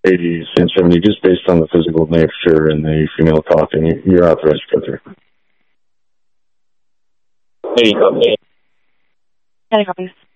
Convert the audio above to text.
80s and 70s, just based on the physical nature and the female talking. You're authorized further. 80 copies. 80 copies.